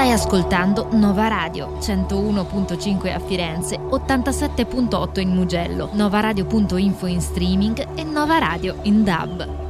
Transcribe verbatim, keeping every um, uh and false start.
Stai ascoltando Nova Radio, centouno virgola cinque a Firenze, ottantasette virgola otto in Mugello, novaradio punto info in streaming e Nova Radio in D A B.